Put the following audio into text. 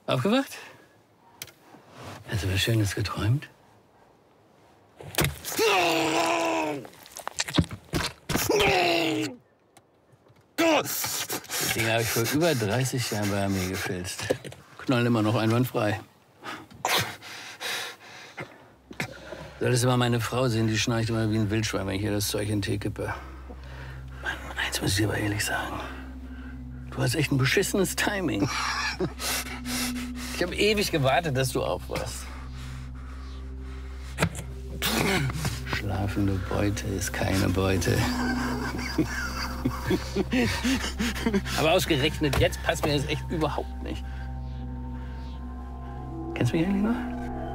Aufgewacht? Hast du was Schönes geträumt? Das Ding habe ich vor über 30 Jahren bei Armee gefilzt. Knallen immer noch einwandfrei. Solltest du mal meine Frau sehen, die schnarcht immer wie ein Wildschwein, wenn ich ihr das Zeug in den Tee kippe. Mann, eins muss ich dir aber ehrlich sagen. Du hast echt ein beschissenes Timing. Ich habe ewig gewartet, dass du aufwachst. Schlafende Beute ist keine Beute. Aber ausgerechnet jetzt passt mir das echt überhaupt nicht. Kennst du mich eigentlich noch?